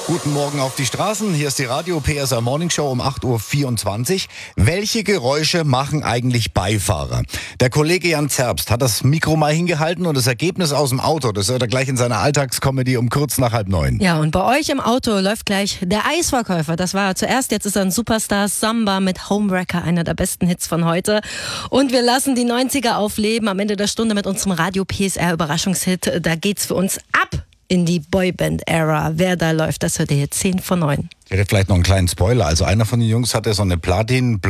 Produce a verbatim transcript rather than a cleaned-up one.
Guten Morgen auf die Straßen. Hier ist die Radio P S A Morning Show um acht Uhr vierundzwanzig. Welche Geräusche machen eigentlich Beifahrer? Der Kollege Jan Zerbst hat das Mikro mal hingehalten und das Ergebnis aus dem Auto, das hört er gleich in seiner Alltagscomedy um kurz nach halb neun. Ja, und bei euch im Auto läuft gleich der Eisverkäufer. Das war er zuerst, jetzt ist er ein Superstar. Samba mit Homewrecker, einer der besten Hits von heute. Und wir lassen die neunziger aufleben am Ende der Stunde mit unserem Radio P S R Überraschungshit. Da geht's für uns ab in die Boyband-Ära. Wer da läuft, das hört ihr jetzt zehn vor neun. Ich hätte vielleicht noch einen kleinen Spoiler. Also einer von den Jungs hatte so eine Platin